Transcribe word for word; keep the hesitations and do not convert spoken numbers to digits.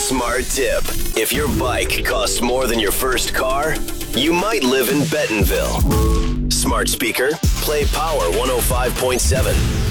Smart tip. If your bike costs more than your first car, you might live in Bentonville. Smart speaker, play Power one oh five point seven.